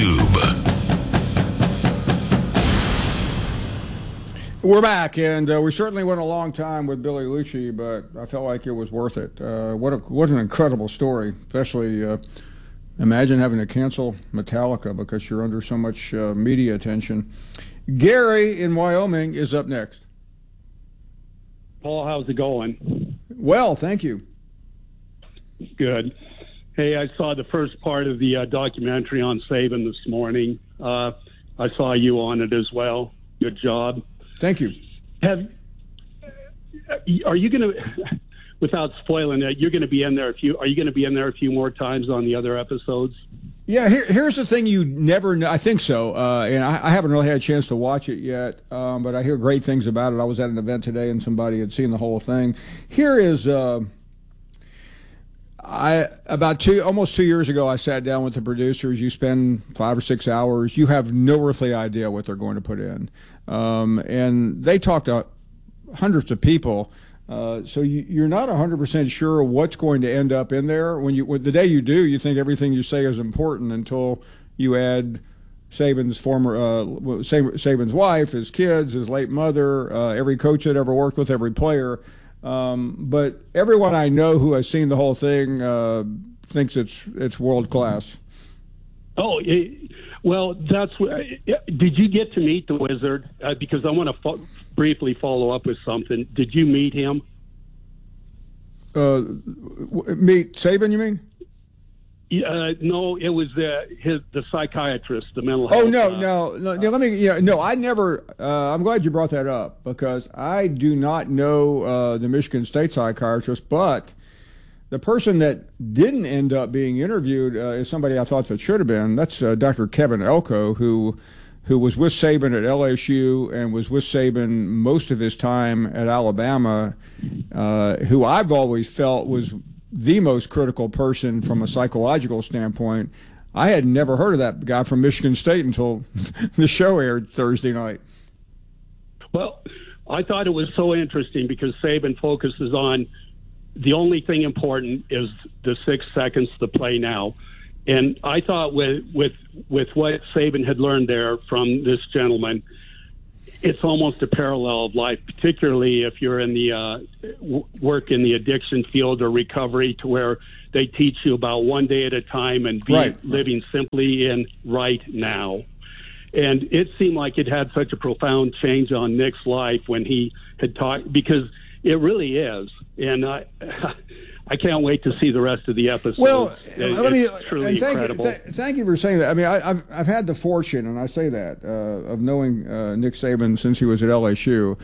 YouTube. We're back, and we certainly went a long time with Billy Liucci, but I felt like it was worth it. What an incredible story, especially imagine having to cancel Metallica because you're under so much media attention. Gary in Wyoming is up next. Paul, how's it going? Well, thank you. Good. Hey, I saw the first part of the documentary on Saban this morning. I saw you on it as well. Good job. Thank you. Are you going to, without spoiling it, you're going to be in there are you going to be in there a few more times on the other episodes? Yeah, here's the thing you never know. I think so, and I haven't really had a chance to watch it yet, but I hear great things about it. I was at an event today, and somebody had seen the whole thing. Here is, almost 2 years ago, I sat down with the producers. You spend 5 or 6 hours. You have no earthly idea what they're going to put in, and they talked to hundreds of people. So you're not 100% sure what's going to end up in there. The day you do, you think everything you say is important until you add Saban's Saban's wife, his kids, his late mother, every coach that ever worked with, every player. But everyone I know who has seen the whole thing thinks it's world class. Oh, well, that's what. Did you get to meet the Wizard? Because I want to briefly follow up with something. Did you meet him? Meet Saban, you mean? No, it was the psychiatrist, the mental health. Oh no. Let me. No, I never. I'm glad you brought that up because I do not know the Michigan State psychiatrist, but the person that didn't end up being interviewed is somebody I thought that should have been. That's Dr. Kevin Elko, who was with Saban at LSU and was with Saban most of his time at Alabama, who I've always felt was the most critical person from a psychological standpoint. I had never heard of that guy from Michigan State until the show aired Thursday night. Well, I thought it was so interesting because Saban focuses on the only thing important is the 6 seconds to play now. And I thought with what Saban had learned there from this gentleman, it's almost a parallel of life, particularly if you're in the work in the addiction field or recovery, to where they teach you about one day at a time and living simply in right now. And it seemed like it had such a profound change on Nick's life when he had talked, because it really is. And I can't wait to see the rest of the episode. Well, truly incredible. Thank you for saying that. I mean, I've had the fortune, and I say that, of knowing Nick Saban since he was at LSU.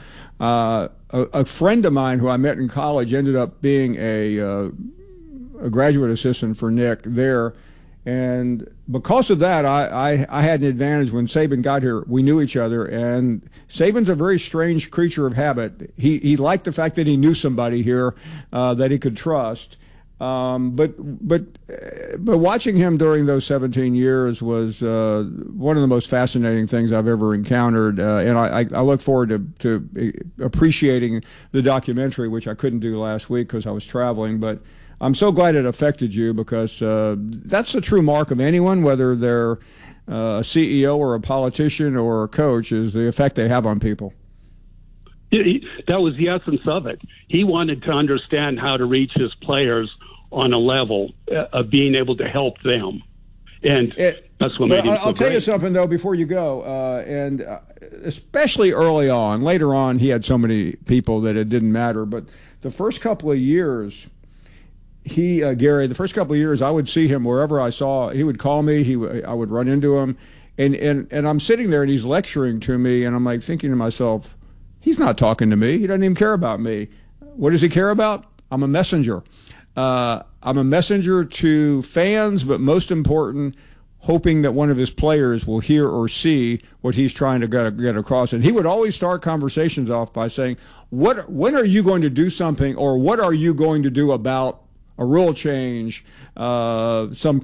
A friend of mine who I met in college ended up being a graduate assistant for Nick there. And because of that, I had an advantage when Saban got here. We knew each other, and Saban's a very strange creature of habit. He liked the fact that he knew somebody here that he could trust. But watching him during those 17 years was one of the most fascinating things I've ever encountered, and I look forward to appreciating the documentary, which I couldn't do last week because I was traveling, but I'm so glad it affected you because that's the true mark of anyone, whether they're a CEO or a politician or a coach, is the effect they have on people. That was the essence of it. He wanted to understand how to reach his players on a level of being able to help them. And that's what made him so I'll tell you something, though, before you go, and especially early on. Later on, he had so many people that it didn't matter. But the first couple of years, Gary, the first couple of years, I would see him wherever I saw. He would call me. I would run into him, and I'm sitting there and he's lecturing to me, and I'm like thinking to myself, he's not talking to me. He doesn't even care about me. What does he care about? I'm a messenger. I'm a messenger to fans, but most important, hoping that one of his players will hear or see what he's trying to get across. And he would always start conversations off by saying, when are you going to do something, or what are you going to do about a rule change, some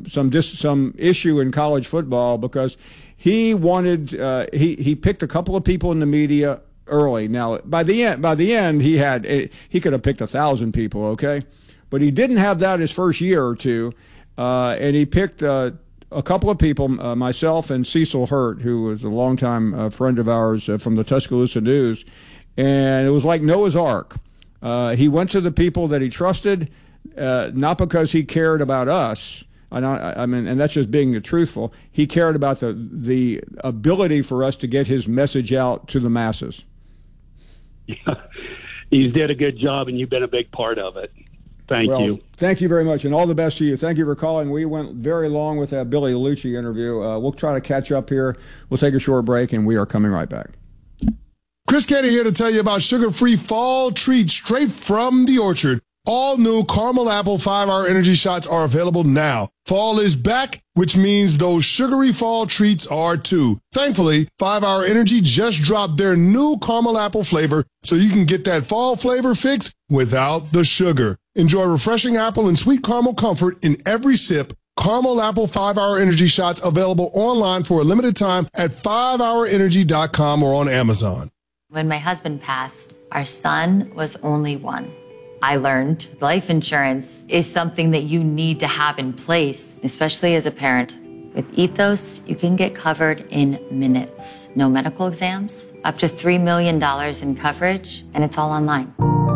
issue in college football? Because he wanted, he picked a couple of people in the media early. Now, by the end, he could have picked 1,000 people, okay? But he didn't have that his first year or two, and he picked a couple of people, myself and Cecil Hurt, who was a longtime friend of ours from the Tuscaloosa News, and it was like Noah's Ark. He went to the people that he trusted, not because he cared about us. I mean, and that's just being truthful. He cared about the ability for us to get his message out to the masses. Yeah, you did a good job, and you've been a big part of it. Thank you. Thank you very much, and all the best to you. Thank you for calling. We went very long with that Billy Lucci interview. We'll try to catch up here. We'll take a short break, and we are coming right back. Chris Canty here to tell you about sugar-free fall treats straight from the orchard. All new caramel apple 5-hour energy shots are available now. Fall is back, which means those sugary fall treats are too. Thankfully, 5-hour energy just dropped their new caramel apple flavor, so you can get that fall flavor fix without the sugar. Enjoy refreshing apple and sweet caramel comfort in every sip. Caramel apple 5-hour energy shots available online for a limited time at 5hourenergy.com or on Amazon. When my husband passed, our son was only 1. I learned life insurance is something that you need to have in place, especially as a parent. With Ethos, you can get covered in minutes. No medical exams, up to $3 million in coverage, and it's all online.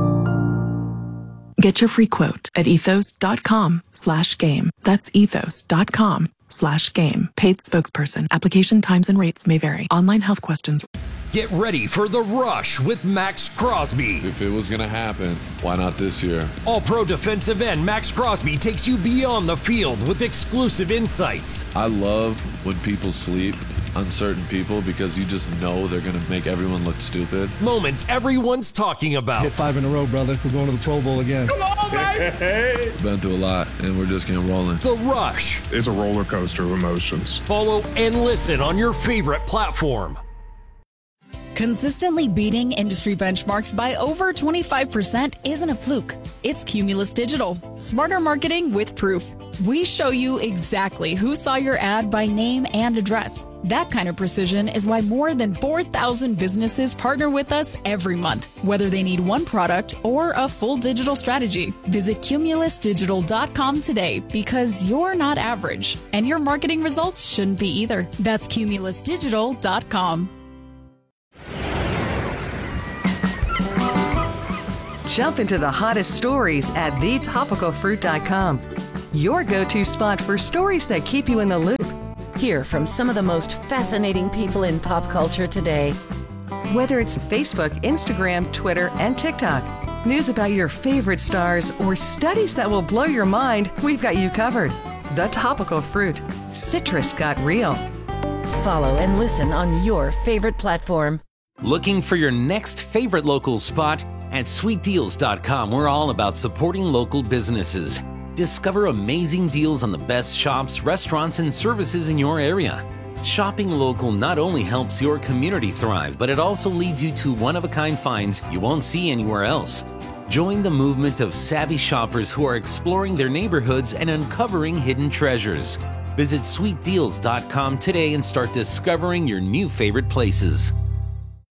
Get your free quote at ethos.com/game. That's ethos.com/game. Paid spokesperson. Application times and rates may vary. Online health questions. Get ready for The Rush with Max Crosby. If it was going to happen, why not this year? All-pro defensive end Max Crosby takes you beyond the field with exclusive insights. I love when people sleep on certain people because you just know they're going to make everyone look stupid. Moments everyone's talking about. Hit 5 in a row, brother. We're going to the Pro Bowl again. Come on, baby! Been through a lot, and we're just getting rolling. The Rush. It's a roller coaster of emotions. Follow and listen on your favorite platform. Consistently beating industry benchmarks by over 25% isn't a fluke. It's Cumulus Digital. Smarter marketing with proof. We show you exactly who saw your ad by name and address. That kind of precision is why more than 4,000 businesses partner with us every month, whether they need one product or a full digital strategy. Visit cumulusdigital.com today because you're not average, and your marketing results shouldn't be either. That's cumulusdigital.com. Jump into the hottest stories at thetopicalfruit.com. Your go-to spot for stories that keep you in the loop. Hear from some of the most fascinating people in pop culture today. Whether it's Facebook, Instagram, Twitter, and TikTok, news about your favorite stars, or studies that will blow your mind, we've got you covered. The Topical Fruit. Citrus got real. Follow and listen on your favorite platform. Looking for your next favorite local spot? At sweetdeals.com, we're all about supporting local businesses. Discover amazing deals on the best shops, restaurants, and services in your area. Shopping local not only helps your community thrive, but it also leads you to one-of-a-kind finds you won't see anywhere else. Join the movement of savvy shoppers who are exploring their neighborhoods and uncovering hidden treasures. Visit sweetdeals.com today and start discovering your new favorite places.